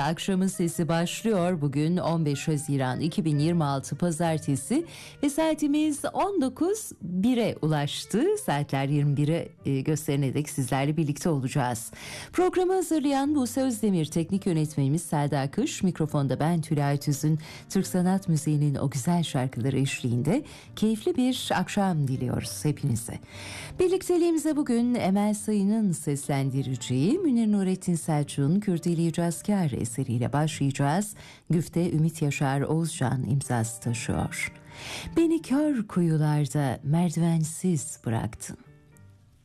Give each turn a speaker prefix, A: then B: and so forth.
A: Akşamın Sesi başlıyor. Bugün 15 Haziran 2026 Pazartesi ve saatimiz 19.1'e ulaştı. Saatler 21'e gösterene dek sizlerle birlikte olacağız. Programı hazırlayan Buse Özdemir, teknik yönetmenimiz Selda Akış, mikrofonda ben Tülay Tüzün. Türk sanat müziğinin o güzel şarkıları eşliğinde keyifli bir akşam diliyoruz hepinize. Birlikteliğimize bugün Emel Sayın'ın seslendireceği Münir Nurettin Selçuk'un Kürdili Cazkar eseriyle başlayacağız. Güfte Ümit Yaşar Oğuzcan imzası taşıyor. Beni kör kuyularda merdivensiz bıraktın.